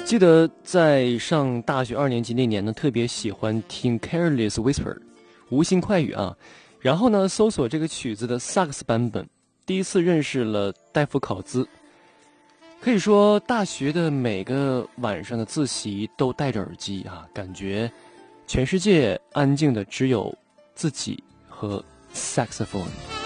记得在上大学2年级那年呢，特别喜欢听 Careless Whisper 无心快语啊，然后呢搜索这个曲子的萨克斯版本，第一次认识了戴夫考兹。可以说大学的每个晚上的自习都戴着耳机啊，感觉全世界安静的只有自己和 saxophone。